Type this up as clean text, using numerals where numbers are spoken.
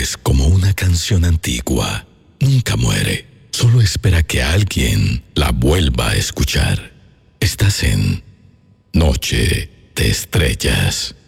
es como una canción antigua. Nunca muere. Solo espera que alguien la vuelva a escuchar. Estás en Noche de Estrellas.